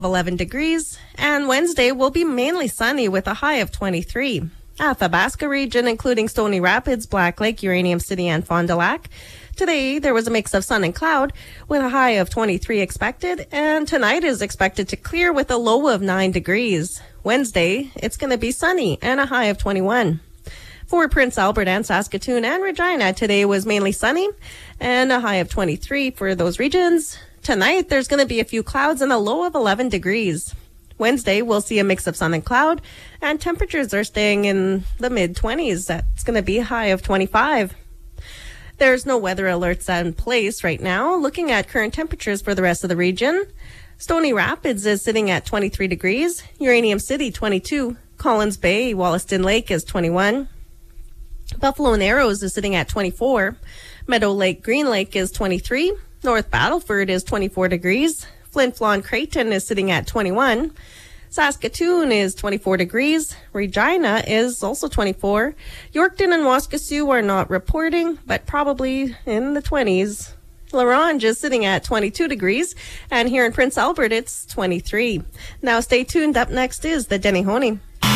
11 degrees, and Wednesday will be mainly sunny with a high of 23. Athabasca region, including Stony Rapids, Black Lake, Uranium City, and Fond du Lac. Today, there was a mix of sun and cloud with a high of 23 expected, and tonight is expected to clear with a low of 9 degrees. Wednesday, it's going to be sunny and a high of 21. For Prince Albert and Saskatoon and Regina, today was mainly sunny and a high of 23 for those regions. Tonight, there's going to be a few clouds and a low of 11 degrees. Wednesday, we'll see a mix of sun and cloud, and temperatures are staying in the mid-20s. That's going to be a high of 25. There's no weather alerts in place right now. Looking at current temperatures for the rest of the region, Stony Rapids is sitting at 23 degrees, Uranium City 22, Collins Bay, Wollaston Lake is 21, Buffalo Narrows is sitting at 24, Meadow Lake, Green Lake is 23, North Battleford is 24 degrees, Flin Flon Creighton is sitting at 21, Saskatoon is 24 degrees, Regina is also 24, Yorkton and Waskesiu are not reporting, but probably in the 20s. La Ronge is sitting at 22 degrees, and here in Prince Albert, it's 23. Now stay tuned. Up next is the Denihoni.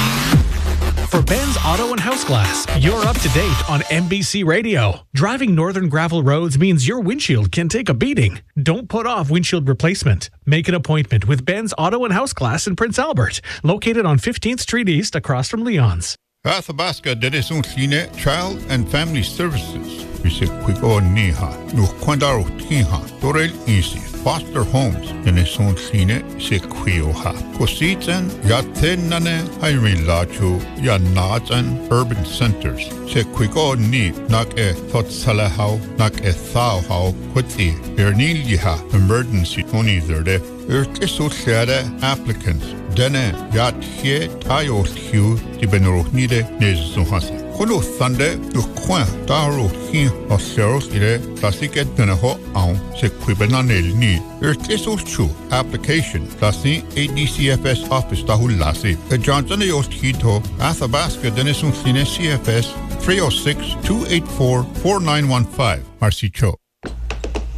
For Ben's Auto and House Glass, you're up to date on MBC Radio. Driving northern gravel roads means your windshield can take a beating. Don't put off windshield replacement. Make an appointment with Ben's Auto and House Glass in Prince Albert, located on 15th Street East across from Leon's. Athabasca Denison Clean Child and Family Services. Visit Niha, Nukwandaro Tiha, Dorel Easy, Foster Homes, Denison Clean, Sequioha, Kositan, Yatenane, Irene Lachu, Yanatan, Urban Centers, Sequiko Ni, Nak e Thotsalahau, Nak e Thauhau, Huti, Berniliha, Emergency Onizerde, Urkisociade applicants, Dene, Yat Hie, Tayo Hugh, Tibenorohnide, Nezuhase. Kolo Thande, Ukwa, Daro Hin, Oseros Ire, Classic Denaho Aun, Sequibananel Ni, Urkisochu, application, Classi, ADCFS Office Tahulasi, a Johnson Yost Hito, Athabasca Denison Cine CFS, 306 284 4915, Marcicho.